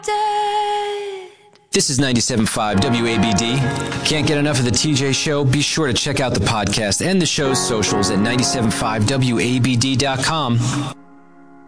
dead. This is 97.5 WABD. Can't get enough of the TJ Show? Be sure to check out the podcast and the show's socials at 97.5WABD.com.